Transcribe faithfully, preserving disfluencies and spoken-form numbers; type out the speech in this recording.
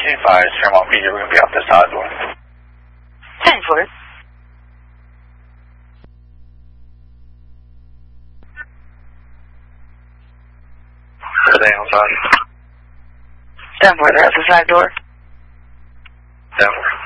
five, Fairmont Media, we're going to be out this side door. ten four. Stay outside. ten four, they're at the side door. ten four.